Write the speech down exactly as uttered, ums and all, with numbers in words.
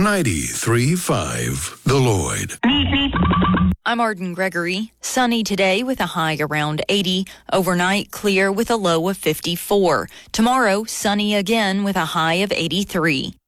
ninety-three point five The Lloyd. I'm Arden Gregory. Sunny today with a high around eighty. Overnight clear with a low of fifty-four. Tomorrow sunny again with a high of eighty-three.